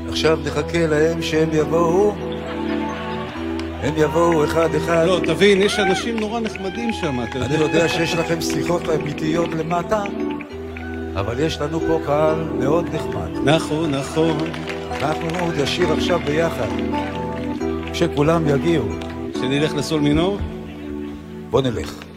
עכשיו נחכה להם שהם יבואו. הם יבואו אחד אחד. לא, תבין, יש אנשים נורא נחמדים שם, אתה אני יודע שיש לכם שיחות אמיתיות למטה, אבל יש לנו פה קהל מאוד נחמד. נכון, נכון. אנחנו עוד ישיר עכשיו ביחד. כשכולם יגיעו. שנלך לסול מינור? בוא נלך.